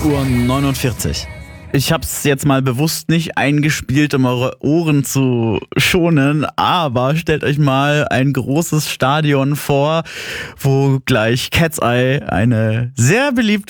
8:49 Uhr. Ich habe es jetzt mal bewusst nicht eingespielt, um eure Ohren zu schonen, aber stellt euch mal ein großes Stadion vor, wo gleich Cat's Eye, eine sehr beliebte